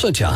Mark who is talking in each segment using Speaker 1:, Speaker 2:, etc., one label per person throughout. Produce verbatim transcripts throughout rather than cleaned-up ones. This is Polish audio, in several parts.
Speaker 1: Trzecia.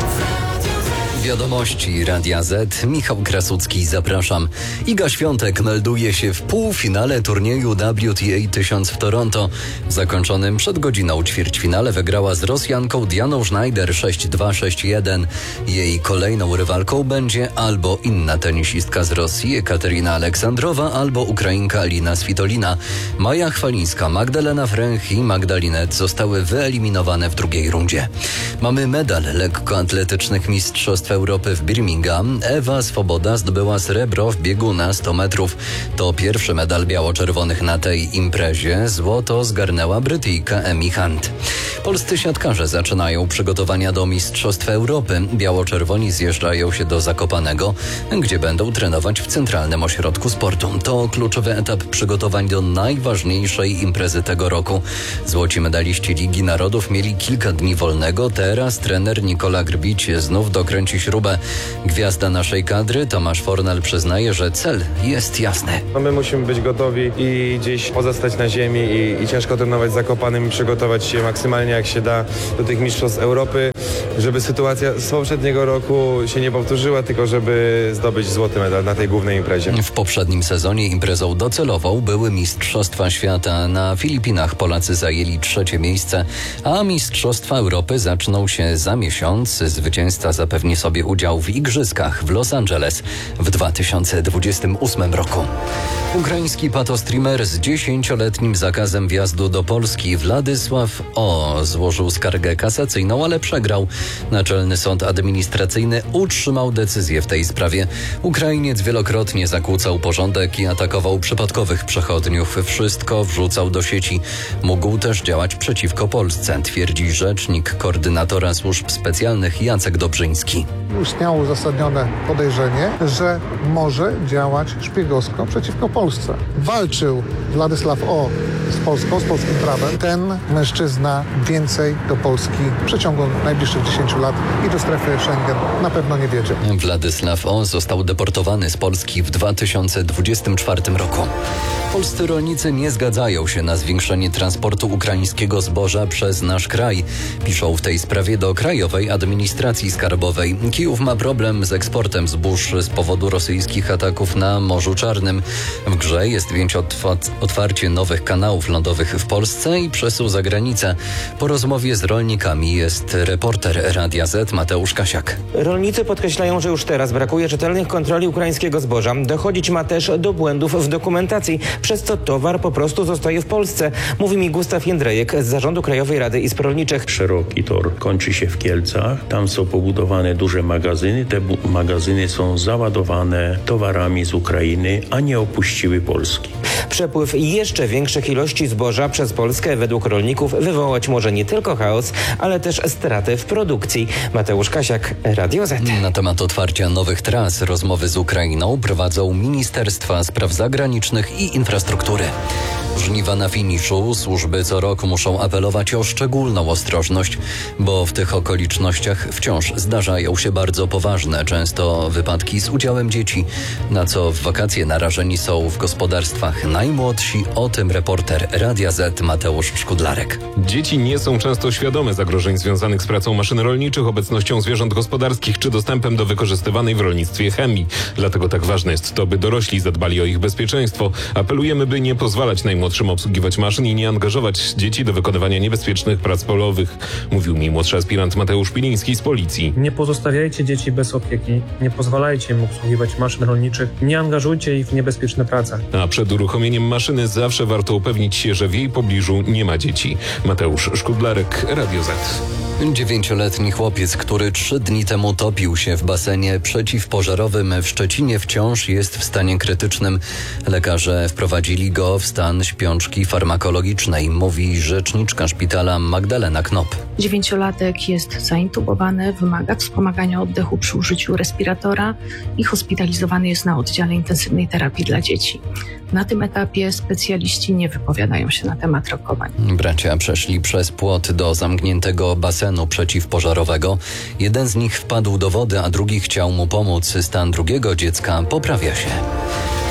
Speaker 1: Wiadomości Radia Z. Michał Krasucki, zapraszam. Iga Świątek melduje się w półfinale turnieju W T A tysiąc w Toronto. W zakończonym przed godziną ćwierćfinale wygrała z Rosjanką Dianą Schneider sześć dwa sześć jeden. Jej kolejną rywalką będzie albo inna tenisistka z Rosji Katerina Aleksandrowa, albo Ukrainka Alina Svitolina. Maja Chwalińska, Magdalena Fręch i Magdalinet zostały wyeliminowane w drugiej rundzie. Mamy medal lekkoatletycznych mistrzostw Europy w Birmingham. Ewa Swoboda zdobyła srebro w biegu na sto metrów. To pierwszy medal biało-czerwonych na tej imprezie. Złoto zgarnęła Brytyjka Emi Hunt. Polscy siatkarze zaczynają przygotowania do Mistrzostw Europy. Biało-czerwoni zjeżdżają się do Zakopanego, gdzie będą trenować w Centralnym Ośrodku Sportu. To kluczowy etap przygotowań do najważniejszej imprezy tego roku. Złoci medaliści Ligi Narodów mieli kilka dni wolnego. Teraz trener Nikola Grbić znów dokręci śrubę. Gwiazda naszej kadry Tomasz Fornal przyznaje, że cel jest jasny.
Speaker 2: No my musimy być gotowi i gdzieś pozostać na ziemi i, i ciężko trenować z Zakopanym i przygotować się maksymalnie jak się da do tych Mistrzostw Europy, żeby sytuacja z poprzedniego roku się nie powtórzyła, tylko żeby zdobyć złoty medal na tej głównej imprezie.
Speaker 1: W poprzednim sezonie imprezą docelową były Mistrzostwa Świata. Na Filipinach Polacy zajęli trzecie miejsce, a Mistrzostwa Europy zaczną się za miesiąc. Zwycięzca zapewni sobie udział w Igrzyskach w Los Angeles w dwa tysiące dwudziestym ósmym roku. Ukraiński patostreamer z dziesięcioletnim zakazem wjazdu do Polski Władysław O. złożył skargę kasacyjną, ale przegrał. Naczelny Sąd Administracyjny utrzymał decyzję w tej sprawie. Ukrainiec wielokrotnie zakłócał porządek i atakował przypadkowych przechodniów. Wszystko wrzucał do sieci. Mógł też działać przeciwko Polsce, twierdzi rzecznik koordynatora służb specjalnych Jacek Dobrzyński.
Speaker 3: Istniało uzasadnione podejrzenie, że może działać szpiegowsko przeciwko Polsce. Walczył Władysław O. z Polską, z polskim prawem. Ten mężczyzna więcej do Polski w przeciągu najbliższych dziesięciu lat i do strefy Schengen na pewno nie wiedzie.
Speaker 1: Władysław O. został deportowany z Polski w dwa tysiące dwudziestym czwartym roku. Polscy rolnicy nie zgadzają się na zwiększenie transportu ukraińskiego zboża przez nasz kraj. Piszą w tej sprawie do Krajowej Administracji Skarbowej. Kijów ma problem z eksportem zbóż z powodu rosyjskich ataków na Morzu Czarnym. W grze jest więc otwarcie nowych kanałów lądowych w Polsce i przesył za granicę. Po rozmowie z rolnikami jest reporter Radia Z Mateusz Kasiak.
Speaker 4: Rolnicy podkreślają, że już teraz brakuje rzetelnych kontroli ukraińskiego zboża. Dochodzić ma też do błędów w dokumentacji, przez co towar po prostu zostaje w Polsce. Mówi mi Gustaw Jędrejek z Zarządu Krajowej Rady Izb Rolniczych.
Speaker 5: Szeroki tor kończy się w Kielcach. Tam są pobudowane duże magazyny. Te bu- magazyny są załadowane towarami z Ukrainy, a nie opuściły Polski.
Speaker 4: Przepływ jeszcze większych ilości zboża przez Polskę według rolników wywołać może nie tylko chaos, ale też straty w produkcji. Mateusz Kasiak, Radio Z.
Speaker 1: Na temat otwarcia nowych tras rozmowy z Ukrainą prowadzą Ministerstwa Spraw Zagranicznych i Infrastruktury. Żniwa na finiszu. Służby co rok muszą apelować o szczególną ostrożność, bo w tych okolicznościach wciąż zdarzają się bardzo poważne, często wypadki z udziałem dzieci, na co w wakacje narażeni są w gospodarstwach najmłodsi. O tym reporter Radia Z Mateusz Szkudlarek.
Speaker 6: Dzieci nie są często świadome zagrożeń związanych z pracą maszyn rolniczych, obecnością zwierząt gospodarskich czy dostępem do wykorzystywanej w rolnictwie chemii. Dlatego tak ważne jest to, by dorośli zadbali o ich bezpieczeństwo. Apelujemy, by nie pozwalać najmłodszym obsługiwać maszyn i nie angażować dzieci do wykonywania niebezpiecznych prac polowych, mówił mi młodszy aspirant Mateusz Piliński z Policji.
Speaker 7: Nie pozostawiajcie dzieci bez opieki, nie pozwalajcie im obsługiwać maszyn rolniczych, nie angażujcie ich w niebezpieczne prace.
Speaker 6: A przed uruchomieniem maszyny zawsze warto upewnić się, że w jej pobliżu nie ma dzieci. Mateusz Szkudlarek, Radio Z.
Speaker 1: Dziewięcioletni chłopiec, który trzy dni temu topił się w basenie przeciwpożarowym w Szczecinie, wciąż jest w stanie krytycznym. Lekarze wprowadzili go w stan śpiączki farmakologicznej, mówi rzeczniczka szpitala Magdalena Knop.
Speaker 8: Dziewięciolatek jest zaintubowany, wymaga wspomagania oddechu przy użyciu respiratora i hospitalizowany jest na oddziale intensywnej terapii dla dzieci. Na tym etapie specjaliści nie wypowiadają się na temat rokowań.
Speaker 1: Bracia przeszli przez płot do zamkniętego basenu przeciwpożarowego. Jeden z nich wpadł do wody, a drugi chciał mu pomóc. Stan drugiego dziecka poprawia się.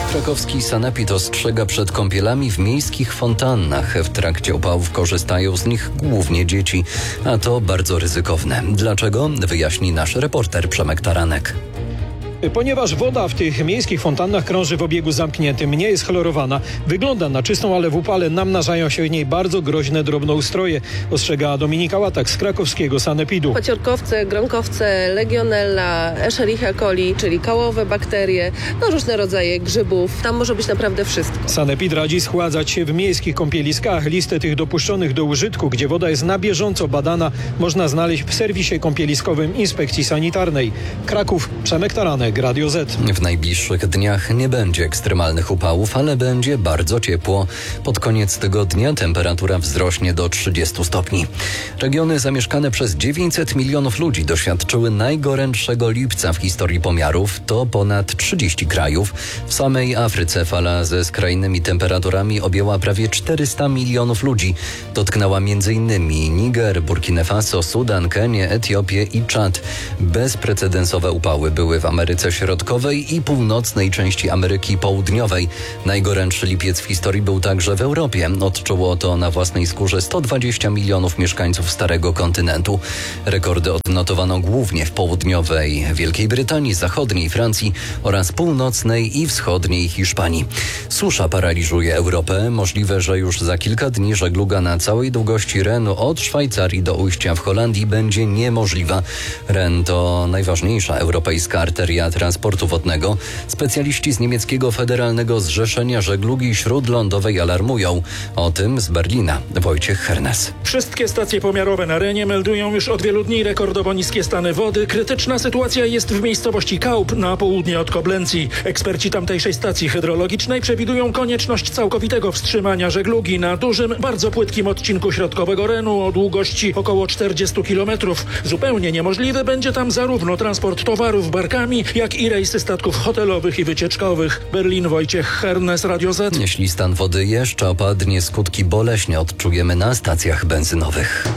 Speaker 1: Krakowski sanepid ostrzega przed kąpielami w miejskich fontannach. W trakcie upałów korzystają z nich głównie dzieci, a to bardzo ryzykowne. Dlaczego? Wyjaśni nasz reporter Przemek Taranek.
Speaker 9: Ponieważ woda w tych miejskich fontannach krąży w obiegu zamkniętym, nie jest chlorowana, wygląda na czystą, ale w upale namnażają się w niej bardzo groźne drobnoustroje, ostrzega Dominika Łatak z krakowskiego sanepidu.
Speaker 10: Paciorkowce, gronkowce, legionella, Escherichia coli, czyli kałowe bakterie, no różne rodzaje grzybów. Tam może być naprawdę wszystko.
Speaker 9: Sanepid radzi schładzać się w miejskich kąpieliskach. Listę tych dopuszczonych do użytku, gdzie woda jest na bieżąco badana, można znaleźć w serwisie kąpieliskowym Inspekcji Sanitarnej. Kraków, Przemek Taranek, Radio Z.
Speaker 1: W najbliższych dniach nie będzie ekstremalnych upałów, ale będzie bardzo ciepło. Pod koniec tygodnia temperatura wzrośnie do trzydziestu stopni. Regiony zamieszkane przez dziewięćset milionów ludzi doświadczyły najgorętszego lipca w historii pomiarów. To ponad trzydzieści krajów. W samej Afryce fala ze skrajnymi temperaturami objęła prawie czterysta milionów ludzi. Dotknęła m.in. Niger, Burkina Faso, Sudan, Kenię, Etiopię i Czad. Bezprecedensowe upały były w Ameryce Środkowej i północnej części Ameryki Południowej. Najgorętszy lipiec w historii był także w Europie. Odczuło to na własnej skórze sto dwadzieścia milionów mieszkańców Starego Kontynentu. Rekordy odnotowano głównie w południowej Wielkiej Brytanii, zachodniej Francji oraz północnej i wschodniej Hiszpanii. Susza paraliżuje Europę. Możliwe, że już za kilka dni żegluga na całej długości Renu od Szwajcarii do ujścia w Holandii będzie niemożliwa. Ren to najważniejsza europejska arteria transportu wodnego. Specjaliści z niemieckiego Federalnego Zrzeszenia Żeglugi Śródlądowej alarmują. O tym z Berlina Wojciech Hernes.
Speaker 11: Wszystkie stacje pomiarowe na Renie meldują już od wielu dni rekordowo niskie stany wody. Krytyczna sytuacja jest w miejscowości Kaup na południe od Koblencji. Eksperci tamtejszej stacji hydrologicznej przewidują konieczność całkowitego wstrzymania żeglugi na dużym, bardzo płytkim odcinku środkowego Renu o długości około czterdziestu kilometrów. Zupełnie niemożliwy będzie tam zarówno transport towarów barkami, jak i rejsy statków hotelowych i wycieczkowych. Berlin, Wojciech Hernes, Radio Z.
Speaker 1: Jeśli stan wody jeszcze opadnie, skutki boleśnie odczujemy na stacjach benzynowych.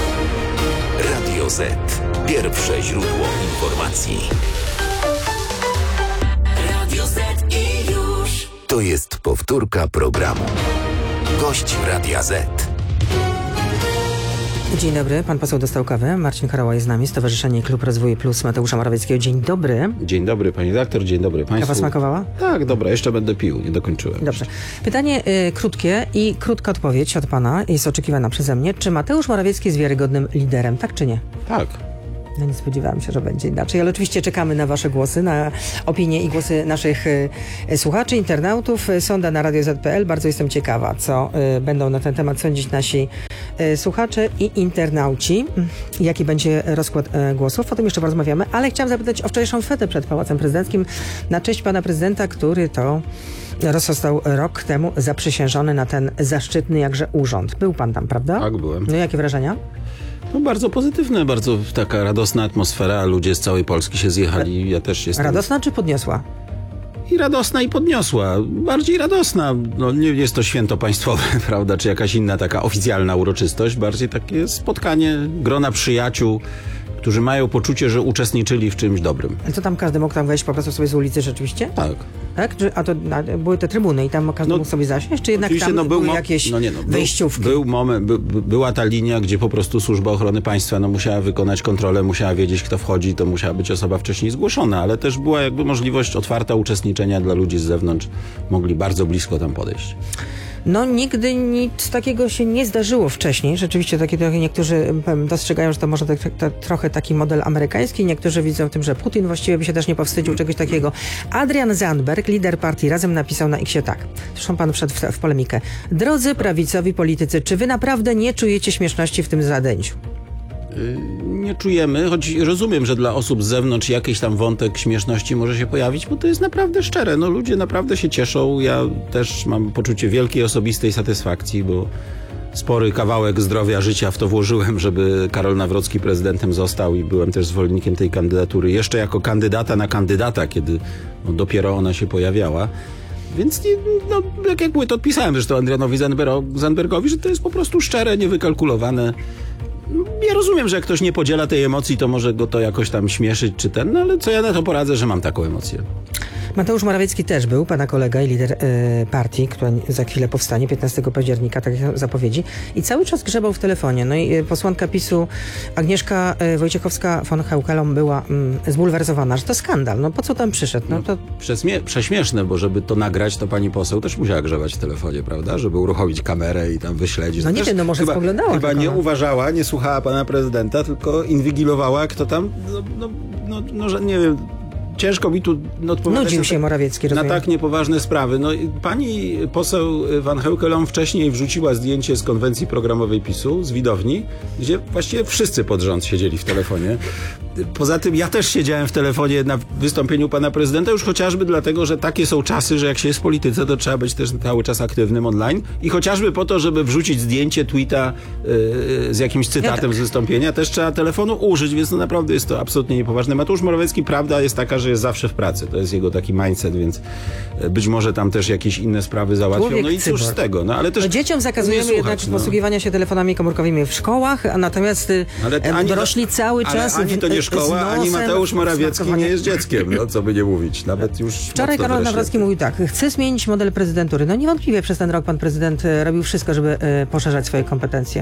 Speaker 12: Radio Z. Pierwsze źródło informacji. Radio Z i już. To jest powtórka programu. Gość Radia Z.
Speaker 13: Dzień dobry, pan poseł dostał kawę. Marcin Karała jest z nami, Stowarzyszenie Klub Rozwoju Plus Mateusza Morawieckiego. Dzień dobry.
Speaker 14: Dzień dobry, pani redaktor, dzień dobry państwu.
Speaker 13: Kawa smakowała?
Speaker 14: Tak, dobra, jeszcze będę pił, nie dokończyłem.
Speaker 13: Dobrze. Pytanie y, krótkie i krótka odpowiedź od pana jest oczekiwana przeze mnie. Czy Mateusz Morawiecki jest wiarygodnym liderem, tak czy nie?
Speaker 14: Tak.
Speaker 13: No nie spodziewałam się, że będzie inaczej, ale oczywiście czekamy na wasze głosy, na opinie i głosy naszych y, słuchaczy, internautów. Sonda na radio zet kropka pe el. Bardzo jestem ciekawa, co y, będą na ten temat sądzić nasi y, słuchacze i internauci. Y, jaki będzie rozkład y, głosów. O tym jeszcze porozmawiamy, ale chciałam zapytać o wczorajszą fetę przed Pałacem Prezydenckim na cześć pana prezydenta, który to został rok temu zaprzysiężony na ten zaszczytny jakże urząd. Był pan tam, prawda?
Speaker 14: Tak, byłem.
Speaker 13: No jakie wrażenia?
Speaker 14: No bardzo pozytywne, bardzo taka radosna atmosfera, ludzie z całej Polski się zjechali, ja też jestem...
Speaker 13: Radosna czy podniosła?
Speaker 14: I radosna i podniosła, bardziej radosna, no nie jest to święto państwowe, prawda, czy jakaś inna taka oficjalna uroczystość, bardziej takie spotkanie grona przyjaciół, którzy mają poczucie, że uczestniczyli w czymś dobrym.
Speaker 13: A co tam, każdy mógł tam wejść po prostu sobie z ulicy rzeczywiście?
Speaker 14: Tak.
Speaker 13: Tak? A to a, były te trybuny i tam każdy no, mógł sobie zasiąść? Czy jednak tam
Speaker 14: no, był
Speaker 13: były
Speaker 14: mo-
Speaker 13: jakieś
Speaker 14: no nie, no,
Speaker 13: wejściówki?
Speaker 14: Był, był moment, by, by, była ta linia, gdzie po prostu Służba Ochrony Państwa no, musiała wykonać kontrolę, musiała wiedzieć, kto wchodzi, to musiała być osoba wcześniej zgłoszona, ale też była jakby możliwość otwarta uczestniczenia dla ludzi z zewnątrz. Mogli bardzo blisko tam podejść.
Speaker 13: No nigdy nic takiego się nie zdarzyło wcześniej. Rzeczywiście takie trochę niektórzy dostrzegają, że to może tak, tak, trochę taki model amerykański. Niektórzy widzą w tym, że Putin właściwie by się też nie powstydził czegoś takiego. Adrian Zandberg, lider partii Razem, napisał na Xie tak. Zresztą pan wszedł w, w polemikę. Drodzy prawicowi politycy, czy wy naprawdę nie czujecie śmieszności w tym zadęciu?
Speaker 14: Nie czujemy, choć rozumiem, że dla osób z zewnątrz jakiś tam wątek śmieszności może się pojawić, bo to jest naprawdę szczere. No ludzie naprawdę się cieszą. Ja też mam poczucie wielkiej osobistej satysfakcji, bo spory kawałek zdrowia, życia w to włożyłem, żeby Karol Nawrocki prezydentem został i byłem też zwolennikiem tej kandydatury. Jeszcze jako kandydata na kandydata, kiedy no, dopiero ona się pojawiała. Więc no, jak, jak mówię, to odpisałem zresztą Adrianowi Zandbergowi, że to jest po prostu szczere, niewykalkulowane. Ja rozumiem, że jak ktoś nie podziela tej emocji, to może go to jakoś tam śmieszyć czy ten, no ale co ja na to poradzę, że mam taką emocję.
Speaker 13: Mateusz Morawiecki też był, pana kolega i lider y, partii, która za chwilę powstanie, piętnastego października, tak jak zapowiedzi. I cały czas grzebał w telefonie. No i y, posłanka PiSu Agnieszka y, Wojciechowska-von Haukelom była y, zbulwersowana, że to skandal. No po co tam przyszedł? No, to...
Speaker 14: Przesmie- prześmieszne, bo żeby to nagrać, to pani poseł też musiała grzebać w telefonie, prawda? Żeby uruchomić kamerę i tam wyśledzić.
Speaker 13: No nie wiem, no może
Speaker 14: chyba,
Speaker 13: spoglądała.
Speaker 14: Chyba
Speaker 13: tylko,
Speaker 14: nie
Speaker 13: no.
Speaker 14: uważała, nie słuchała pana prezydenta, tylko inwigilowała, kto tam, no, no, no, no że nie wiem... Ciężko mi tu odpowiadać
Speaker 13: Nudził
Speaker 14: na,
Speaker 13: się Morawiecki,
Speaker 14: na
Speaker 13: rozumiem.
Speaker 14: tak niepoważne sprawy. No, pani poseł Van Heukelom wcześniej wrzuciła zdjęcie z konwencji programowej PiSu, z widowni, gdzie właściwie wszyscy pod rząd siedzieli w telefonie. Poza tym ja też siedziałem w telefonie na wystąpieniu pana prezydenta, już chociażby dlatego, że takie są czasy, że jak się jest w polityce, to trzeba być też cały czas aktywnym online i chociażby po to, żeby wrzucić zdjęcie, tweeta yy, z jakimś cytatem ja tak. z wystąpienia, też trzeba telefonu użyć, więc no naprawdę jest to absolutnie niepoważne. Mateusz Morawiecki, prawda jest taka, że jest zawsze w pracy. To jest jego taki mindset, więc być może tam też jakieś inne sprawy załatwią.
Speaker 13: Człowiek
Speaker 14: no i cóż z tego. No, ale też
Speaker 13: no, dzieciom zakazujemy
Speaker 14: słuchać,
Speaker 13: jednak
Speaker 14: no.
Speaker 13: posługiwania się telefonami komórkowymi w szkołach, a natomiast ale ani dorośli to, cały czas...
Speaker 14: Ale ani to nie szkoła, ani Mateusz Morawiecki nie jest dzieckiem, no co by nie mówić. Nawet już
Speaker 13: wczoraj Karol Nawrocki mówił tak, chce zmienić model prezydentury. No niewątpliwie przez ten rok pan prezydent robił wszystko, żeby y, poszerzać swoje kompetencje.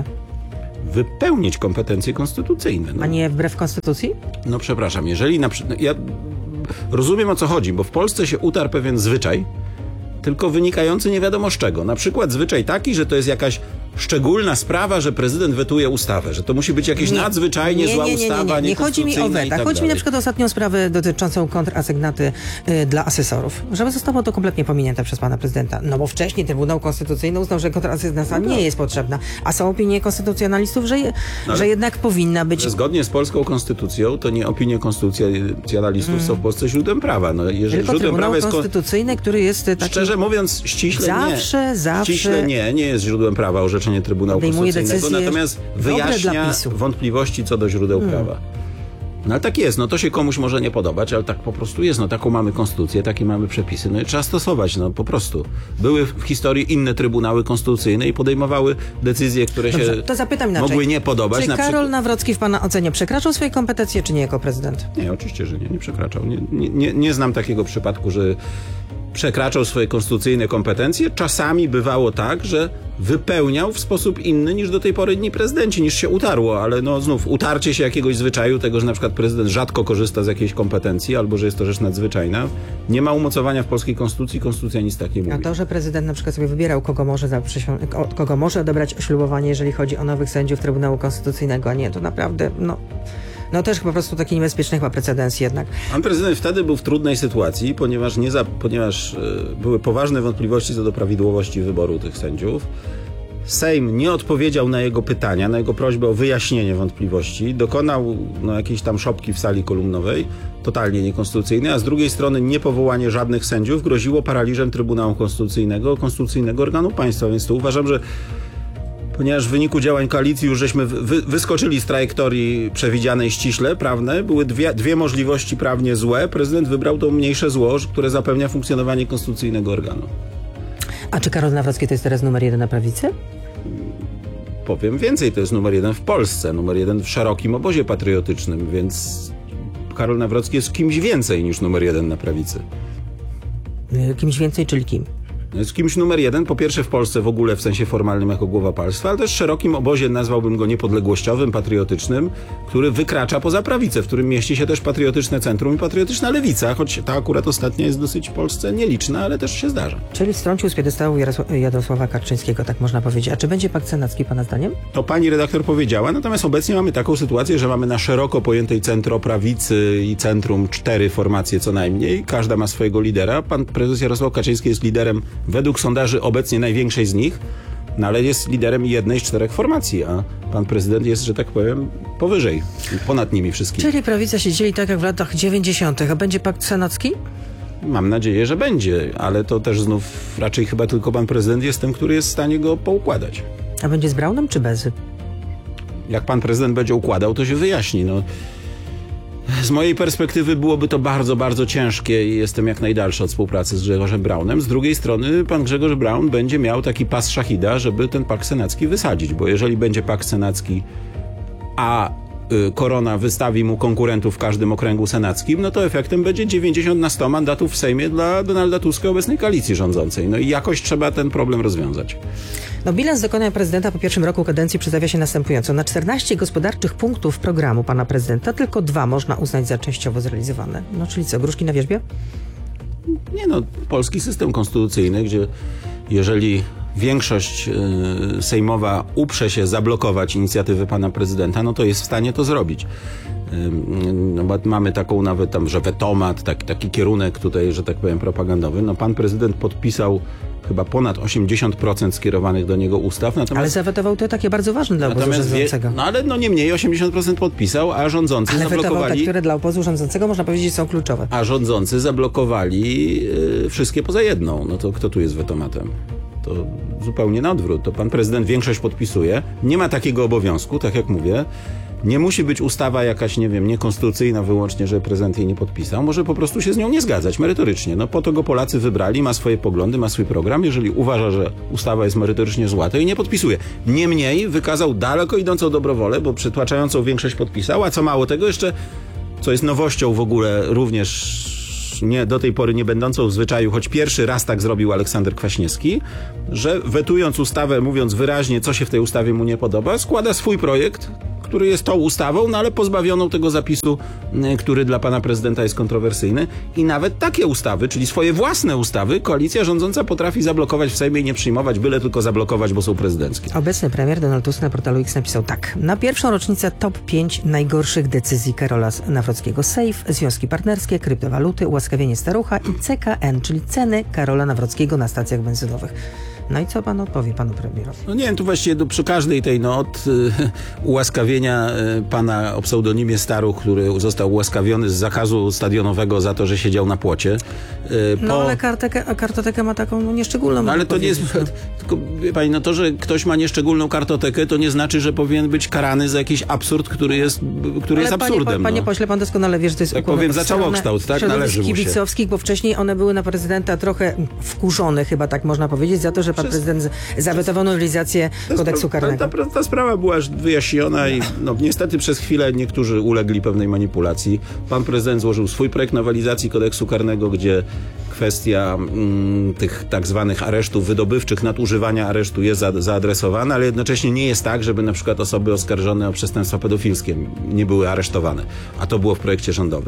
Speaker 14: Wypełnić kompetencje konstytucyjne. No.
Speaker 13: A nie wbrew konstytucji? No
Speaker 14: przepraszam, jeżeli na przykład... Ja rozumiem, o co chodzi, bo w Polsce się utarł pewien zwyczaj, tylko wynikający nie wiadomo z czego. Na przykład zwyczaj taki, że to jest jakaś szczególna sprawa, że prezydent wetuje ustawę, że to musi być jakieś nie, nadzwyczajnie
Speaker 13: nie,
Speaker 14: zła
Speaker 13: nie, nie,
Speaker 14: ustawa,
Speaker 13: nie, nie, nie chodzi mi o weta.
Speaker 14: Tak
Speaker 13: chodzi mi
Speaker 14: dalej.
Speaker 13: na przykład o ostatnią sprawę dotyczącą kontrasygnaty y, dla asesorów. Żeby zostało to kompletnie pominięte przez pana prezydenta. No bo wcześniej Trybunał Konstytucyjny uznał, że kontrasygnata no nie jest potrzebna. A są opinie konstytucjonalistów, że, no, że jednak powinna być...
Speaker 14: Zgodnie z polską konstytucją, to nie opinie konstytucjonalistów mm. są w Polsce źródłem prawa. No, jeżeli
Speaker 13: Tylko
Speaker 14: źródłem
Speaker 13: Trybunał
Speaker 14: prawa jest
Speaker 13: Konstytucyjny, który jest taki...
Speaker 14: Szczerze mówiąc, ściśle
Speaker 13: zawsze,
Speaker 14: nie.
Speaker 13: Zawsze,
Speaker 14: ściśle nie. Nie jest źródłem prawa orzeczenie Trybunału Konstytucyjnego, natomiast wyjaśnia wątpliwości co do źródeł hmm. prawa. No ale tak jest, no to się komuś może nie podobać, ale tak po prostu jest, no taką mamy konstytucję, takie mamy przepisy, no i trzeba stosować, no po prostu. Były w historii inne trybunały konstytucyjne i podejmowały decyzje, które
Speaker 13: Dobrze,
Speaker 14: się
Speaker 13: to zapytam inaczej.
Speaker 14: mogły nie podobać.
Speaker 13: Czy
Speaker 14: na
Speaker 13: Karol
Speaker 14: przykład...
Speaker 13: Nawrocki w pana ocenie przekraczał swoje kompetencje, czy nie jako prezydent?
Speaker 14: Nie, oczywiście, że nie, nie przekraczał. Nie, nie, nie, nie znam takiego przypadku, że przekraczał swoje konstytucyjne kompetencje. Czasami bywało tak, że wypełniał w sposób inny niż do tej pory inni prezydenci, niż się utarło, ale no znów utarcie się jakiegoś zwyczaju, tego, że na przykład prezydent rzadko korzysta z jakiejś kompetencji, albo że jest to rzecz nadzwyczajna. Nie ma umocowania w polskiej konstytucji, konstytucja nic tak nie mówi.
Speaker 13: A to, że prezydent na przykład sobie wybierał, kogo może, za kogo może odebrać ślubowanie, jeżeli chodzi o nowych sędziów Trybunału Konstytucyjnego, a nie, to naprawdę, no... No też po prostu taki niebezpieczny chyba precedens jednak.
Speaker 14: Pan prezydent wtedy był w trudnej sytuacji, ponieważ, nie za, ponieważ y, były poważne wątpliwości co do prawidłowości wyboru tych sędziów. Sejm nie odpowiedział na jego pytania, na jego prośbę o wyjaśnienie wątpliwości. Dokonał no, jakiejś tam szopki w sali kolumnowej, totalnie niekonstytucyjnej, a z drugiej strony niepowołanie żadnych sędziów groziło paraliżem Trybunału Konstytucyjnego, konstytucyjnego organu państwa. Więc tu uważam, że ponieważ w wyniku działań koalicji już żeśmy wy, wyskoczyli z trajektorii przewidzianej ściśle, prawne, były dwie, dwie możliwości prawnie złe. Prezydent wybrał to mniejsze zło, które zapewnia funkcjonowanie konstytucyjnego organu.
Speaker 13: A czy Karol Nawrocki to jest teraz numer jeden na prawicy?
Speaker 14: Powiem więcej, to jest numer jeden w Polsce, numer jeden w szerokim obozie patriotycznym, więc Karol Nawrocki jest kimś więcej niż numer jeden na prawicy.
Speaker 13: Kimś więcej, czyli kim?
Speaker 14: Jest kimś numer jeden, po pierwsze w Polsce w ogóle w sensie formalnym jako głowa państwa, ale też w szerokim obozie, nazwałbym go niepodległościowym, patriotycznym, który wykracza poza prawicę, w którym mieści się też patriotyczne centrum i patriotyczna lewica, choć ta akurat ostatnia jest dosyć w Polsce nieliczna, ale też się zdarza.
Speaker 13: Czyli strącił z piedestału Jarosława Kaczyńskiego, tak można powiedzieć. A czy będzie pakt senacki pana zdaniem?
Speaker 14: To pani redaktor powiedziała, natomiast obecnie mamy taką sytuację, że mamy na szeroko pojętej centroprawicy i centrum cztery formacje co najmniej. Każda ma swojego lidera. Pan prezes Jarosław Kaczyński jest liderem według sondaży obecnie największej z nich, no ale jest liderem jednej z czterech formacji, a pan prezydent jest, że tak powiem, powyżej, ponad nimi wszystkimi.
Speaker 13: Czyli prawica się dzieli tak jak w latach dziewięćdziesiątych. A będzie pakt senacki?
Speaker 14: Mam nadzieję, że będzie, ale to też znów raczej chyba tylko pan prezydent jest tym, który jest w stanie go poukładać.
Speaker 13: A będzie z Braunem czy bez?
Speaker 14: Jak pan prezydent będzie układał, to się wyjaśni. No. Z mojej perspektywy byłoby to bardzo, bardzo ciężkie i jestem jak najdalszy od współpracy z Grzegorzem Braunem. Z drugiej strony pan Grzegorz Braun będzie miał taki pas szachida, żeby ten pakt senacki wysadzić, bo jeżeli będzie pakt senacki, a Korona wystawi mu konkurentów w każdym okręgu senackim, no to efektem będzie dziewięćdziesiąt na sto mandatów w Sejmie dla Donalda Tuska, obecnej koalicji rządzącej. No i jakoś trzeba ten problem rozwiązać.
Speaker 13: No, bilans dokonań prezydenta po pierwszym roku kadencji przedstawia się następująco. Na czternaście gospodarczych punktów programu pana prezydenta tylko dwa można uznać za częściowo zrealizowane. No czyli co, gruszki na wierzbie?
Speaker 14: Nie no, polski system konstytucyjny, gdzie jeżeli większość y, sejmowa uprze się zablokować inicjatywy pana prezydenta, no to jest w stanie to zrobić. Y, no, bo mamy taką nawet tam, że wetomat, tak, taki kierunek tutaj, że tak powiem, propagandowy. No pan prezydent podpisał chyba ponad osiemdziesiąt procent skierowanych do niego ustaw. Natomiast,
Speaker 13: ale zawetował to takie bardzo ważne dla obozu rządzącego.
Speaker 14: No ale no nie mniej, osiemdziesiąt procent podpisał, a rządzący
Speaker 13: ale
Speaker 14: zablokowali...
Speaker 13: Ale te, które dla obozu rządzącego można powiedzieć są kluczowe.
Speaker 14: A rządzący zablokowali y, wszystkie poza jedną. No to kto tu jest wetomatem? To zupełnie na odwrót. To pan prezydent większość podpisuje. Nie ma takiego obowiązku, tak jak mówię. Nie musi być ustawa jakaś, nie wiem, niekonstytucyjna wyłącznie, że prezydent jej nie podpisał. Może po prostu się z nią nie zgadzać merytorycznie. No po to go Polacy wybrali, ma swoje poglądy, ma swój program. Jeżeli uważa, że ustawa jest merytorycznie zła, to jej nie podpisuje. Niemniej wykazał daleko idącą dobrowolę, bo przytłaczającą większość podpisał, a co mało tego jeszcze, co jest nowością w ogóle również nie, do tej pory nie będącą w zwyczaju, choć pierwszy raz tak zrobił Aleksander Kwaśniewski, że wetując ustawę, mówiąc wyraźnie, co się w tej ustawie mu nie podoba, składa swój projekt, który jest tą ustawą, no ale pozbawioną tego zapisu, który dla pana prezydenta jest kontrowersyjny. I nawet takie ustawy, czyli swoje własne ustawy, koalicja rządząca potrafi zablokować w Sejmie i nie przyjmować, byle tylko zablokować, bo są prezydenckie.
Speaker 13: Obecny premier Donald Tusk na portalu X napisał tak. Na pierwszą rocznicę top pięć najgorszych decyzji Karola Nawrockiego. Sejf, związki partnerskie, kryptowaluty, ułaskawienie starucha i C K N, czyli ceny Karola Nawrockiego na stacjach benzynowych. No i co pan odpowie panu premierowi?
Speaker 14: No nie wiem, tu właściwie do, przy każdej tej no, od y, ułaskawienia y, pana o pseudonimie Staruch, który został ułaskawiony z zakazu stadionowego za to, że siedział na płocie. Y,
Speaker 13: no po... ale kartotekę, kartotekę ma taką no, nieszczególną.
Speaker 14: No, ale to nie jest... Tylko, wie pani, no to, że ktoś ma nieszczególną kartotekę, to nie znaczy, że powinien być karany za jakiś absurd, który jest, który
Speaker 13: ale
Speaker 14: jest
Speaker 13: panie,
Speaker 14: absurdem.
Speaker 13: Panie
Speaker 14: no.
Speaker 13: pośle, pan doskonale wie, że to jest
Speaker 14: tak powiem, za całokształt, tak? Należy mu się.
Speaker 13: kibicowskich, bo wcześniej one były na prezydenta trochę wkurzone, chyba tak można powiedzieć, za to, że pan prezydent zawetował nowelizację kodeksu karnego.
Speaker 14: Ta, ta, ta sprawa była już wyjaśniona i no, niestety przez chwilę niektórzy ulegli pewnej manipulacji. Pan prezydent złożył swój projekt nowelizacji kodeksu karnego, gdzie kwestia mm, tych tak zwanych aresztów wydobywczych, nadużywania aresztu jest za, zaadresowana, ale jednocześnie nie jest tak, żeby na przykład osoby oskarżone o przestępstwa pedofilskie nie były aresztowane. A to było w projekcie rządowym.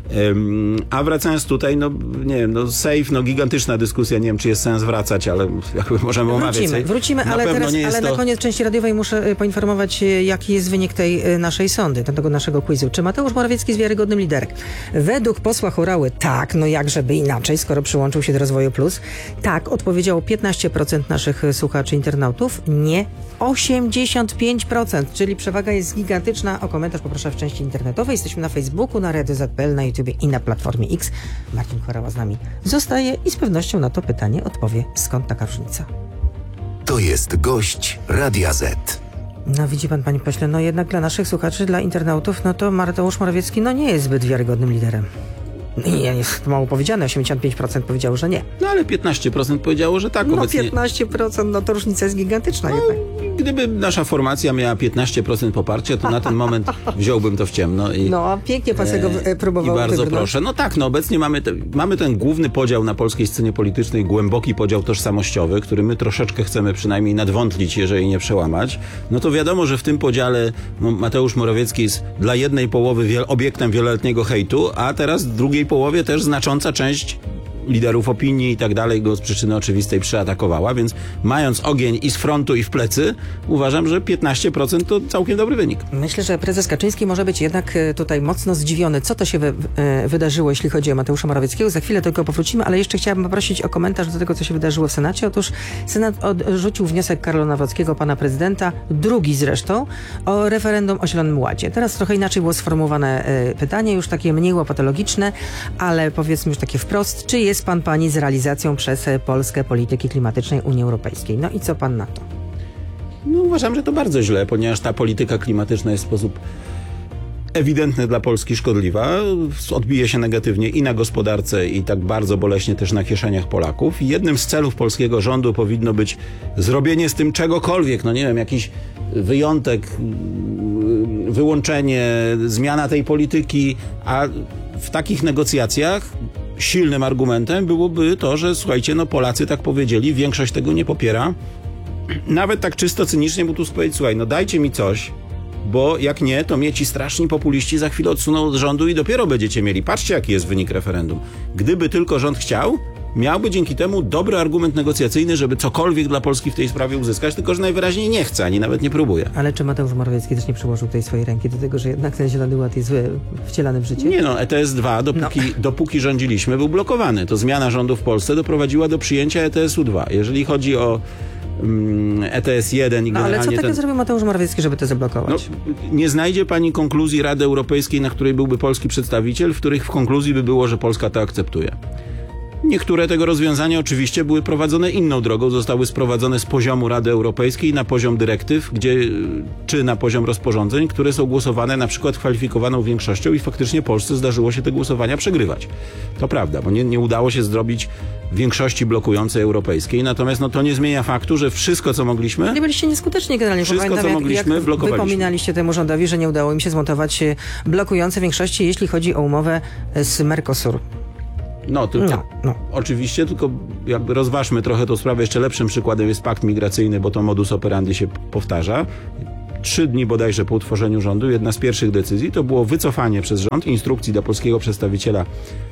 Speaker 14: Ym, a wracając tutaj, no nie wiem, no Sejf, no gigantyczna dyskusja, nie wiem, czy jest sens wracać, ale jakby możemy omawiać.
Speaker 13: Wrócimy, wrócimy, ale, teraz, ale to... na koniec części radiowej muszę poinformować, jaki jest wynik tej naszej sondy, tego naszego quizu. Czy Mateusz Morawiecki jest wiarygodnym liderem? Według posła Horały tak, no jak żeby inaczej, skoro przyłączył się do Rozwoju Plus. Tak, odpowiedziało piętnaście procent naszych słuchaczy, internautów. Nie, osiemdziesiąt pięć procent, czyli przewaga jest gigantyczna. O komentarz poproszę w części internetowej. Jesteśmy na Facebooku, na Radio Z P L, na YouTubie i na Platformie X. Marcin Horała z nami zostaje i z pewnością na to pytanie odpowie, skąd taka różnica.
Speaker 12: To jest gość Radia Z.
Speaker 13: No widzi pan, panie pośle, no jednak dla naszych słuchaczy, dla internautów, no to Mateusz Morawiecki no nie jest zbyt wiarygodnym liderem. Nie, jest mało powiedziane, osiemdziesiąt pięć procent powiedziało, że nie.
Speaker 14: No ale piętnaście procent powiedziało, że tak.
Speaker 13: No
Speaker 14: obecnie.
Speaker 13: piętnaście procent, no to różnica jest gigantyczna no, jednak.
Speaker 14: Gdyby nasza formacja miała piętnaście procent poparcia, to na ten moment wziąłbym to w ciemno. I,
Speaker 13: no a pięknie pan tego e, próbował
Speaker 14: I bardzo
Speaker 13: wybrnąć.
Speaker 14: proszę. No tak, no obecnie mamy, te, mamy ten główny podział na polskiej scenie politycznej, głęboki podział tożsamościowy, który my troszeczkę chcemy przynajmniej nadwątlić, jeżeli nie przełamać. No to wiadomo, że w tym podziale no, Mateusz Morawiecki jest dla jednej połowy wiel- obiektem wieloletniego hejtu, a teraz w drugiej połowie też znacząca część liderów opinii i tak dalej go z przyczyny oczywistej przyatakowała, więc mając ogień i z frontu i w plecy, uważam, że piętnaście procent to całkiem dobry wynik.
Speaker 13: Myślę, że prezes Kaczyński może być jednak tutaj mocno zdziwiony, co to się wy, e, wydarzyło, jeśli chodzi o Mateusza Morawieckiego. Za chwilę do tego powrócimy, ale jeszcze chciałabym poprosić o komentarz do tego, co się wydarzyło w Senacie. Otóż Senat odrzucił wniosek Karola Nawrockiego, pana prezydenta, drugi zresztą, o referendum o Zielonym Ładzie. Teraz trochę inaczej było sformułowane e, pytanie, już takie mniej łopatologiczne, ale powiedzmy już takie wprost. Czy jest pan, pani z realizacją przez Polskę polityki klimatycznej Unii Europejskiej? No i co pan na to?
Speaker 14: No uważam, że to bardzo źle, ponieważ ta polityka klimatyczna jest w sposób ewidentny dla Polski szkodliwa, odbije się negatywnie i na gospodarce, i tak bardzo boleśnie też na kieszeniach Polaków. I jednym z celów polskiego rządu powinno być zrobienie z tym czegokolwiek, no nie wiem, jakiś wyjątek wyłączenie, zmiana tej polityki, a w takich negocjacjach silnym argumentem byłoby to, że słuchajcie, no Polacy tak powiedzieli, większość tego nie popiera. Nawet tak czysto cynicznie mógł tu powiedzieć, słuchaj, no dajcie mi coś, bo jak nie, to mnie ci straszni populiści za chwilę odsuną od rządu i dopiero będziecie mieli. Patrzcie, jaki jest wynik referendum. Gdyby tylko rząd chciał, miałby dzięki temu dobry argument negocjacyjny, żeby cokolwiek dla Polski w tej sprawie uzyskać, tylko że najwyraźniej nie chce, ani nawet nie próbuje.
Speaker 13: Ale czy Mateusz Morawiecki też nie przyłożył tej swojej ręki do tego, że jednak ten Zielony Ład jest wcielany w życie?
Speaker 14: Nie no, E T S dwa, dopóki, no. dopóki rządziliśmy, był blokowany. To zmiana rządu w Polsce doprowadziła do przyjęcia E T S u dwa. Jeżeli chodzi o E T S jeden i
Speaker 13: no,
Speaker 14: generalnie...
Speaker 13: Ale co takiego
Speaker 14: ten...
Speaker 13: zrobił Mateusz Morawiecki, żeby to zablokować?
Speaker 14: No, nie znajdzie pani konkluzji Rady Europejskiej, na której byłby polski przedstawiciel, w których w konkluzji by było, że Polska to akceptuje. Niektóre tego rozwiązania oczywiście były prowadzone inną drogą, zostały sprowadzone z poziomu Rady Europejskiej na poziom dyrektyw, gdzie, czy na poziom rozporządzeń, które są głosowane na przykład kwalifikowaną większością i faktycznie Polsce zdarzyło się te głosowania przegrywać. To prawda, bo nie, nie udało się zrobić większości blokującej europejskiej, natomiast no, to nie zmienia faktu, że wszystko, co mogliśmy...
Speaker 13: Nie byliście nieskuteczni generalnie.
Speaker 14: Wszystko,
Speaker 13: Pamiętam,
Speaker 14: co
Speaker 13: jak,
Speaker 14: mogliśmy,
Speaker 13: jak
Speaker 14: blokowaliśmy.
Speaker 13: Wypominaliście temu rządowi, że nie udało im się zmontować blokujące większości, jeśli chodzi o umowę z Mercosur.
Speaker 14: No, tylko
Speaker 13: no, no.
Speaker 14: oczywiście, tylko jakby rozważmy trochę tą sprawę. Jeszcze lepszym przykładem jest pakt migracyjny, bo to modus operandi się powtarza. Trzy dni bodajże po utworzeniu rządu, jedna z pierwszych decyzji to było wycofanie przez rząd instrukcji dla polskiego przedstawiciela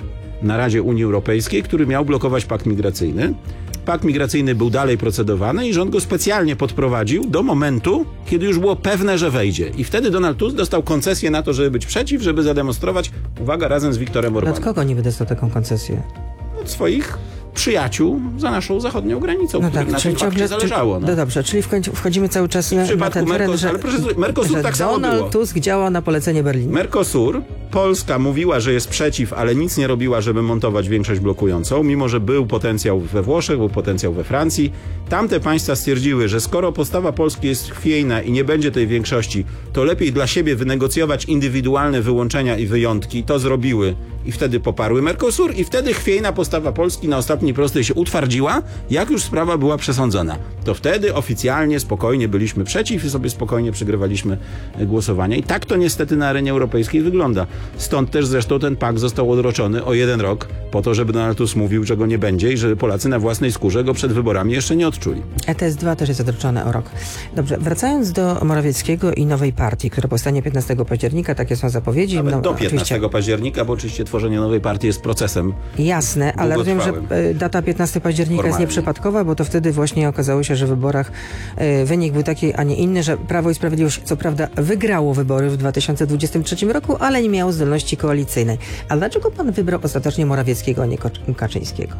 Speaker 14: na Radzie Unii Europejskiej, który miał blokować pakt migracyjny. Pakt migracyjny był dalej procedowany i rząd go specjalnie podprowadził do momentu, kiedy już było pewne, że wejdzie. I wtedy Donald Tusk dostał koncesję na to, żeby być przeciw, żeby zademonstrować, uwaga, razem z Wiktorem Orbanem.
Speaker 13: Od kogo niby dostał taką koncesję?
Speaker 14: Od swoich przyjaciół za naszą zachodnią granicą,
Speaker 13: no
Speaker 14: których
Speaker 13: tak,
Speaker 14: na tym fakcie zależało.
Speaker 13: No. no dobrze, czyli wchodzimy cały czas na, na ten teren, że,
Speaker 14: ale proszę, Mercosur
Speaker 13: że
Speaker 14: tak samo
Speaker 13: Donald
Speaker 14: było.
Speaker 13: Tusk działa na polecenie Berlina.
Speaker 14: Mercosur, Polska mówiła, że jest przeciw, ale nic nie robiła, żeby montować większość blokującą, mimo że był potencjał we Włoszech, był potencjał we Francji. Tamte państwa stwierdziły, że skoro postawa Polski jest chwiejna i nie będzie tej większości, to lepiej dla siebie wynegocjować indywidualne wyłączenia i wyjątki. To zrobiły i wtedy poparły Mercosur i wtedy chwiejna postawa Polski na ostatniej prostej się utwardziła, jak już sprawa była przesądzona. To wtedy oficjalnie, spokojnie byliśmy przeciw i sobie spokojnie przegrywaliśmy głosowania. I tak to niestety na arenie europejskiej wygląda. Stąd też zresztą ten pakt został odroczony o jeden rok po to, żeby Donald Tusk mówił, że go nie będzie i żeby Polacy na własnej skórze go przed wyborami jeszcze nie odczuli.
Speaker 13: E T S dwa też jest odroczone o rok. Dobrze, wracając do Morawieckiego i nowej partii, która powstanie piętnastego października, takie są zapowiedzi.
Speaker 14: Nawet
Speaker 13: no,
Speaker 14: do piętnastego oczywiście. października, bo oczywiście tworzenie nowej partii jest procesem.
Speaker 13: Jasne, ale rozumiem, że data piętnastego października Formalnie. jest nieprzypadkowa, bo to wtedy właśnie okazało się, że w wyborach y, wynik był taki, a nie inny, że Prawo i Sprawiedliwość co prawda wygrało wybory w dwa tysiące dwudziestym trzecim roku, ale nie miało zdolności koalicyjnej. A dlaczego pan wybrał ostatecznie Morawieckiego, a nie Kaczyńskiego?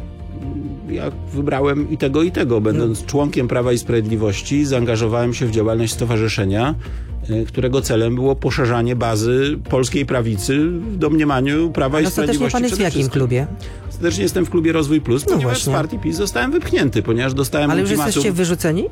Speaker 14: Ja wybrałem i tego, i tego. Będąc no. członkiem Prawa i Sprawiedliwości, zaangażowałem się w działalność stowarzyszenia, którego celem było poszerzanie bazy polskiej prawicy w domniemaniu Prawa i Sprawiedliwości.
Speaker 13: Pan jest w jakim klubie?
Speaker 14: Ostatecznie jestem w klubie Rozwój Plus, no ponieważ właśnie. z partii PiS zostałem wypchnięty, ponieważ dostałem
Speaker 13: Ale już
Speaker 14: ultimatum.
Speaker 13: jesteście wyrzuceni?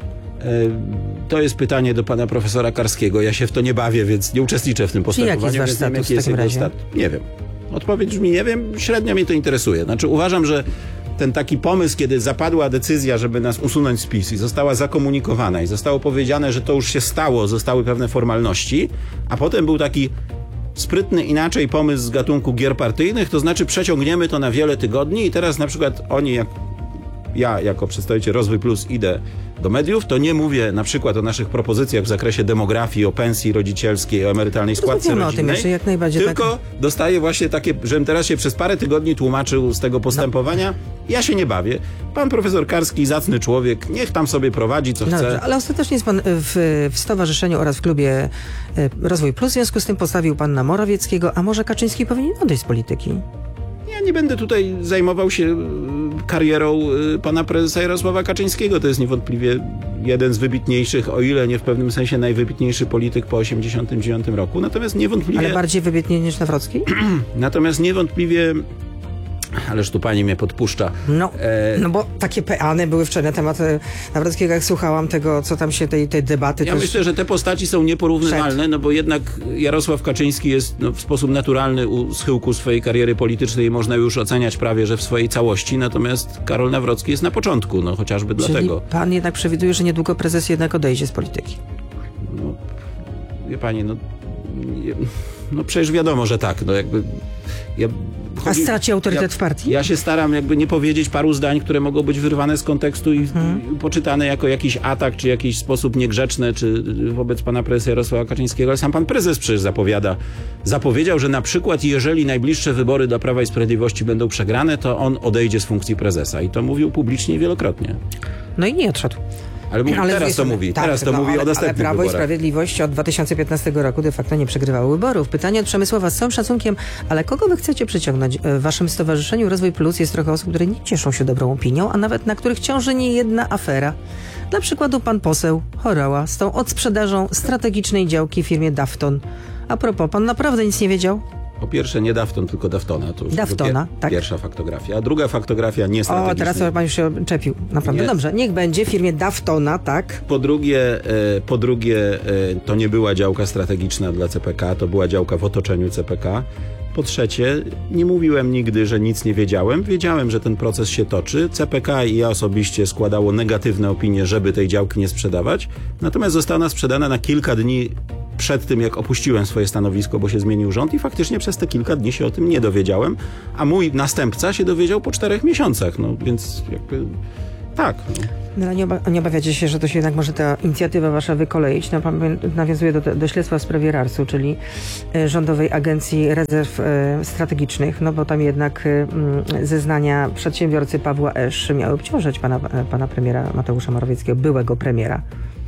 Speaker 14: To jest pytanie do pana profesora Karskiego. Ja się w to nie bawię, więc nie uczestniczę w tym postępowaniu.
Speaker 13: Jaki jest wasz status w takim razie?
Speaker 14: Stat... Nie wiem. Odpowiedź brzmi nie wiem. Średnio mnie to interesuje. Znaczy uważam, że ten taki pomysł, kiedy zapadła decyzja, żeby nas usunąć z PiS i została zakomunikowana i zostało powiedziane, że to już się stało, zostały pewne formalności, a potem był taki sprytny inaczej pomysł z gatunku gier partyjnych, to znaczy przeciągniemy to na wiele tygodni i teraz na przykład oni, jak ja jako przedstawiciel Rozwój Plus idę do mediów, to nie mówię na przykład o naszych propozycjach w zakresie demografii, o pensji rodzicielskiej, o emerytalnej składce rodzinnej, o tym jeszcze, jak najbardziej tylko tak. dostaję właśnie takie, żebym teraz się przez parę tygodni tłumaczył z tego postępowania. No. Ja się nie bawię. Pan profesor Karski, zacny człowiek, niech tam sobie prowadzi, co no chce.
Speaker 13: Dobrze, ale ostatecznie jest pan w, w stowarzyszeniu oraz w klubie Rozwój Plus, w związku z tym postawił pan na Morawieckiego, a może Kaczyński powinien odejść z polityki?
Speaker 14: Ja nie będę tutaj zajmował się karierą pana prezesa Jarosława Kaczyńskiego. To jest niewątpliwie jeden z wybitniejszych, o ile nie w pewnym sensie najwybitniejszy polityk po osiemdziesiątym dziewiątym roku. Natomiast niewątpliwie...
Speaker 13: Ale bardziej wybitnie niż Nawrocki?
Speaker 14: Natomiast niewątpliwie... Ależ tu pani mnie podpuszcza.
Speaker 13: No, e... no bo takie peany były wczoraj na temat Nawrockiego, jak słuchałam tego, co tam się tej, tej debaty...
Speaker 14: Ja
Speaker 13: też...
Speaker 14: myślę, że te postaci są nieporównywalne, Przed. no bo jednak Jarosław Kaczyński jest no, w sposób naturalny u schyłku swojej kariery politycznej i można już oceniać prawie, że w swojej całości, natomiast Karol Nawrocki jest na początku, no chociażby
Speaker 13: Czyli
Speaker 14: dlatego.
Speaker 13: pan jednak przewiduje, że niedługo prezes jednak odejdzie z polityki?
Speaker 14: No, wie pani, no no przecież wiadomo, że tak. No jakby ja
Speaker 13: Chodzi, A straci autorytet
Speaker 14: ja,
Speaker 13: w partii?
Speaker 14: Ja się staram jakby nie powiedzieć paru zdań, które mogą być wyrwane z kontekstu i hmm. poczytane jako jakiś atak, czy jakiś sposób niegrzeczny, czy wobec pana prezesa Jarosława Kaczyńskiego, ale sam pan prezes przecież zapowiada, zapowiedział, że na przykład jeżeli najbliższe wybory dla Prawa i Sprawiedliwości będą przegrane, to on odejdzie z funkcji prezesa i to mówił publicznie wielokrotnie.
Speaker 13: No i nie odszedł.
Speaker 14: Ale, mówi, ale teraz to mówi, tak, teraz to no, mówi
Speaker 13: ale,
Speaker 14: o następnych
Speaker 13: ale Prawo
Speaker 14: wyborach.
Speaker 13: i Sprawiedliwość od dwa tysiące piętnastego roku de facto nie przegrywało wyborów. Pytanie od Przemysława z całym szacunkiem, ale kogo wy chcecie przyciągnąć? W waszym stowarzyszeniu Rozwój Plus jest trochę osób, które nie cieszą się dobrą opinią, a nawet na których ciąży nie jedna afera. Dla przykładu pan poseł Horała z tą odsprzedażą strategicznej działki firmie Dafton. A propos, pan naprawdę nic nie wiedział?
Speaker 14: Po pierwsze nie Dafton, tylko Daftona. To już
Speaker 13: Daftona,
Speaker 14: pier-
Speaker 13: tak.
Speaker 14: Pierwsza faktografia. A druga faktografia nie strategiczna.
Speaker 13: O, teraz pan już się czepił. Naprawdę. Nie. Dobrze, niech będzie w firmie Daftona, tak?
Speaker 14: Po drugie, e, po drugie e, to nie była działka strategiczna dla C P K, to była działka w otoczeniu C P K. Po trzecie, nie mówiłem nigdy, że nic nie wiedziałem. Wiedziałem, że ten proces się toczy. C P K i ja osobiście składało negatywne opinie, żeby tej działki nie sprzedawać. Natomiast została ona sprzedana na kilka dni przed tym, jak opuściłem swoje stanowisko, bo się zmienił rząd i faktycznie przez te kilka dni się o tym nie dowiedziałem, a mój następca się dowiedział po czterech miesiącach, no więc jakby tak. No.
Speaker 13: No, nie, oba- nie obawiacie się, że to się jednak może ta inicjatywa wasza wykoleić? No, nawiązuje do, do śledztwa w sprawie RARS-u, czyli e, Rządowej Agencji Rezerw e, Strategicznych, no bo tam jednak e, zeznania przedsiębiorcy Pawła Esz miały obciążać pana, e, pana premiera Mateusza Morawieckiego, byłego premiera.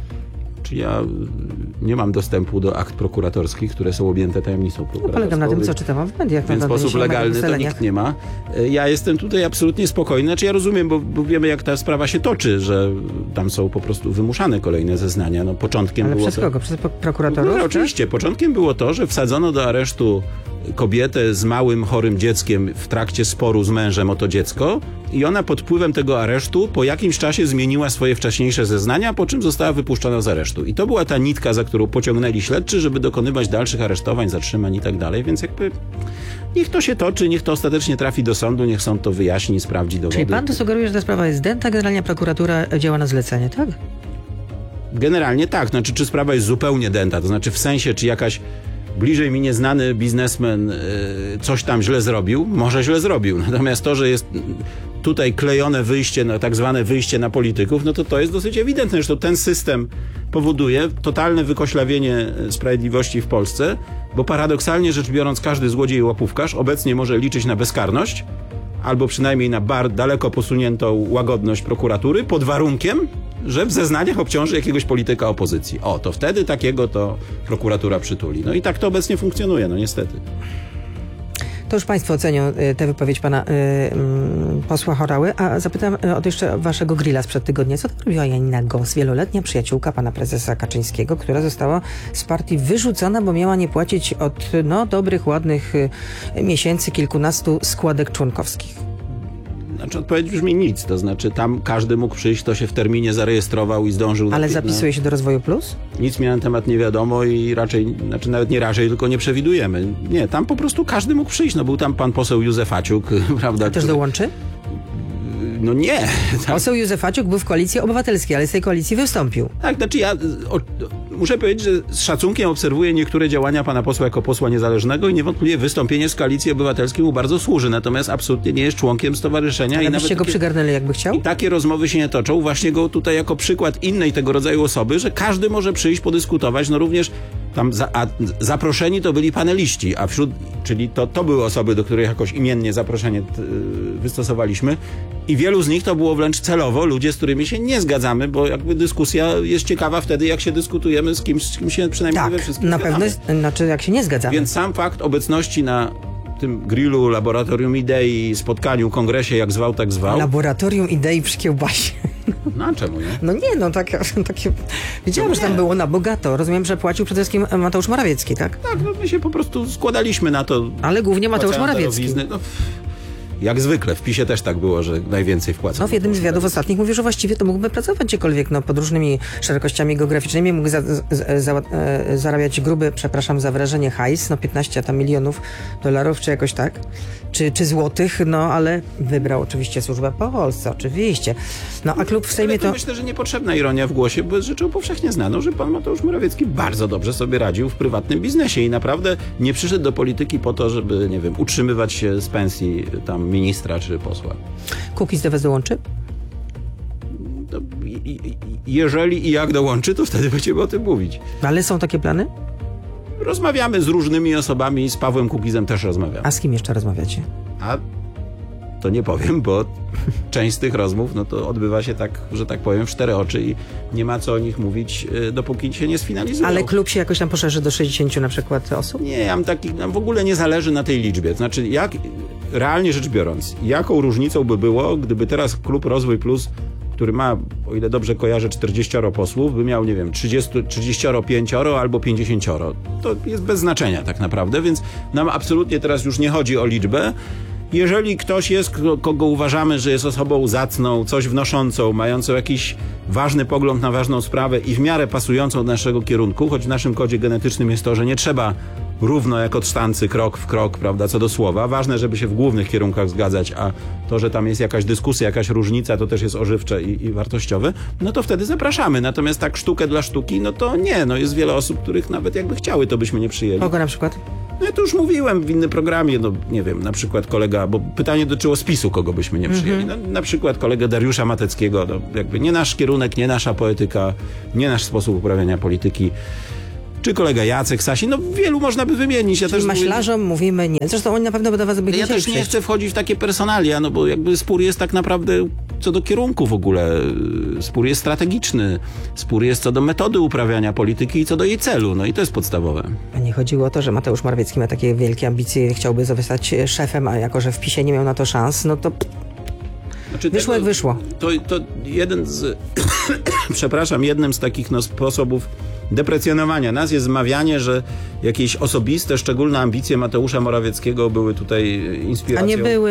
Speaker 14: Czy ja nie mam dostępu do akt prokuratorskich, które są objęte tajemnicą prokuratorską.
Speaker 13: No, polegam na tym, co czytam w mediach.
Speaker 14: W ten sposób legalny to nikt nie ma. Ja jestem tutaj absolutnie spokojny. Znaczy ja rozumiem, bo, bo wiemy, jak ta sprawa się toczy, że tam są po prostu wymuszane kolejne zeznania. No, początkiem
Speaker 13: Ale
Speaker 14: było
Speaker 13: przez
Speaker 14: to...
Speaker 13: kogo? Przez prokuratorów?
Speaker 14: No, oczywiście. Początkiem było to, że wsadzono do aresztu kobietę z małym, chorym dzieckiem w trakcie sporu z mężem o to dziecko i ona pod wpływem tego aresztu po jakimś czasie zmieniła swoje wcześniejsze zeznania, po czym została wypuszczona z aresztu. I to była ta nitka, za którą pociągnęli śledczy, żeby dokonywać dalszych aresztowań, zatrzymań i tak dalej, więc jakby niech to się toczy, niech to ostatecznie trafi do sądu, niech sąd to wyjaśni, sprawdzi dowody.
Speaker 13: Czyli pan to sugeruje, że ta sprawa jest dęta, generalnie prokuratura działa na zlecenie, tak?
Speaker 14: Generalnie tak. Znaczy, czy sprawa jest zupełnie dęta, to znaczy w sensie, czy jakaś bliżej mi nieznany biznesmen y, coś tam źle zrobił, może źle zrobił. Natomiast to, że jest tutaj klejone wyjście, na, tak zwane wyjście na polityków, no to to jest dosyć ewidentne. Zresztą ten system powoduje totalne wykoślawienie sprawiedliwości w Polsce, bo paradoksalnie rzecz biorąc każdy złodziej i łapówkarz obecnie może liczyć na bezkarność, albo przynajmniej na bar daleko posuniętą łagodność prokuratury, pod warunkiem, że w zeznaniach obciąży jakiegoś polityka opozycji. O, to wtedy takiego to prokuratura przytuli. No i tak to obecnie funkcjonuje, no niestety.
Speaker 13: To już państwo ocenią tę wypowiedź pana y, y, posła Horały, a zapytam o to jeszcze waszego grilla sprzed tygodnia. Co to robiła Janina Gos, wieloletnia przyjaciółka pana prezesa Kaczyńskiego, która została z partii wyrzucona, bo miała nie płacić od no, dobrych, ładnych y, miesięcy, kilkunastu składek członkowskich?
Speaker 14: Znaczy odpowiedź brzmi nic, to znaczy tam każdy mógł przyjść, kto się w terminie zarejestrował i zdążył.
Speaker 13: Ale
Speaker 14: na,
Speaker 13: zapisuje się do Rozwoju Plus?
Speaker 14: Nic mi na ten temat nie wiadomo i raczej, znaczy nawet nie raczej, tylko nie przewidujemy. Nie, tam po prostu każdy mógł przyjść. No był tam pan poseł Józefaciuk, prawda?
Speaker 13: A też
Speaker 14: który...
Speaker 13: dołączy?
Speaker 14: No nie.
Speaker 13: Tam... Poseł Józefaciuk był w Koalicji Obywatelskiej, ale z tej koalicji wystąpił.
Speaker 14: Tak, znaczy ja o, muszę powiedzieć, że z szacunkiem obserwuję niektóre działania pana posła jako posła niezależnego i niewątpliwie wystąpienie z Koalicji Obywatelskiej mu bardzo służy, natomiast absolutnie nie jest członkiem stowarzyszenia.
Speaker 13: Ale
Speaker 14: i
Speaker 13: byście
Speaker 14: nawet
Speaker 13: go
Speaker 14: takie,
Speaker 13: przygarnęli jakby chciał?
Speaker 14: I takie rozmowy się nie toczą. Właśnie go tutaj jako przykład innej tego rodzaju osoby, że każdy może przyjść, podyskutować, no również tam za, a zaproszeni to byli paneliści, a wśród, czyli to, to były osoby, do których jakoś imiennie zaproszenie t, wystosowaliśmy i wielu z nich to było wręcz celowo ludzie, z którymi się nie zgadzamy, bo jakby dyskusja jest ciekawa wtedy, jak się dyskutujemy z kimś, z kim się przynajmniej
Speaker 13: tak,
Speaker 14: we wszystkim
Speaker 13: na
Speaker 14: zgadzamy.
Speaker 13: pewno, znaczy jak się nie zgadzamy.
Speaker 14: Więc sam fakt obecności na tym grillu, laboratorium idei, spotkaniu, kongresie, jak zwał, tak zwał.
Speaker 13: Laboratorium idei przy kiełbasie.
Speaker 14: No a czemu nie?
Speaker 13: No nie, no tak, takie... Wiedziałem, no że tam było na bogato. Rozumiem, że płacił przede wszystkim Mateusz Morawiecki, tak?
Speaker 14: Tak, no my się po prostu składaliśmy na to.
Speaker 13: Ale głównie Mateusz Morawiecki.
Speaker 14: No, Jak zwykle, w PiSie też tak było, że najwięcej wpłacał.
Speaker 13: No w jednym z wywiadów ostatnich mówił, że właściwie to mógłby pracować gdziekolwiek, no pod różnymi szerokościami geograficznymi, mógł za, za, za, zarabiać gruby, przepraszam za wrażenie, hajs, no piętnaście tam milionów dolarów, czy jakoś tak, czy, czy złotych, no ale wybrał oczywiście służbę po Polsce, oczywiście. No a klub w Sejmie
Speaker 14: ale to...
Speaker 13: to...
Speaker 14: Myślę, że niepotrzebna ironia w głosie, bo jest rzeczą powszechnie znaną, że pan Mateusz Morawiecki bardzo dobrze sobie radził w prywatnym biznesie i naprawdę nie przyszedł do polityki po to, żeby, nie wiem, utrzymywać się z pensji tam ministra czy posła.
Speaker 13: Kukiz do was dołączy?
Speaker 14: No, i, i, jeżeli i jak dołączy, to wtedy będziemy o tym mówić.
Speaker 13: Ale są takie plany?
Speaker 14: Rozmawiamy z różnymi osobami, z Pawłem Kukizem też rozmawiamy.
Speaker 13: A z kim jeszcze rozmawiacie?
Speaker 14: A to nie powiem, bo część z tych rozmów, no to odbywa się tak, że tak powiem, w cztery oczy i nie ma co o nich mówić, dopóki się nie sfinalizują.
Speaker 13: Ale klub się jakoś tam poszerzy do sześćdziesięciu na przykład osób?
Speaker 14: Nie, ja mam taki, nam w ogóle nie zależy na tej liczbie. Znaczy, jak, realnie rzecz biorąc, jaką różnicą by było, gdyby teraz klub Rozwój Plus, który ma, o ile dobrze kojarzę, czterdzieścioro posłów, by miał, nie wiem, trzydzieści, trzydzieści pięć albo pięćdziesiąt. To jest bez znaczenia tak naprawdę, więc nam absolutnie teraz już nie chodzi o liczbę. Jeżeli ktoś jest, kogo uważamy, że jest osobą zacną, coś wnoszącą, mającą jakiś ważny pogląd na ważną sprawę i w miarę pasującą do naszego kierunku, choć w naszym kodzie genetycznym jest to, że nie trzeba równo jak od sztancy, krok w krok, prawda, co do słowa. Ważne, żeby się w głównych kierunkach zgadzać, a to, że tam jest jakaś dyskusja, jakaś różnica, to też jest ożywcze i, i wartościowe, no to wtedy zapraszamy. Natomiast tak sztukę dla sztuki, no to nie. No jest wiele osób, których nawet jakby chciały, to byśmy nie przyjęli.
Speaker 13: Kogo na przykład?
Speaker 14: No ja to już mówiłem w innym programie, no nie wiem, na przykład kolega, bo pytanie dotyczyło spisu, kogo byśmy nie przyjęli. No, na przykład kolegę Dariusza Mateckiego, no jakby nie nasz kierunek, nie nasza poetyka, nie nasz sposób uprawiania polityki. Czy kolega Jacek Sasin, no wielu można by wymienić. Ja
Speaker 13: Czyli
Speaker 14: też
Speaker 13: maślarzom mówię... mówimy nie. Zresztą oni na pewno by do was byli
Speaker 14: Ja też nie chcę wchodzić w takie personalia, no bo jakby spór jest tak naprawdę co do kierunku w ogóle. Spór jest strategiczny. Spór jest co do metody uprawiania polityki i co do jej celu. No i to jest podstawowe.
Speaker 13: A nie chodziło o to, że Mateusz Morawiecki ma takie wielkie ambicje i chciałby zostać szefem, a jako, że w PiSie nie miał na to szans, no to znaczy, wyszło tego, jak wyszło.
Speaker 14: To, to jeden z... przepraszam, jednym z takich no, sposobów deprecjonowania nas jest zmawianie, że jakieś osobiste, szczególne ambicje Mateusza Morawieckiego były tutaj inspiracją.
Speaker 13: A nie były.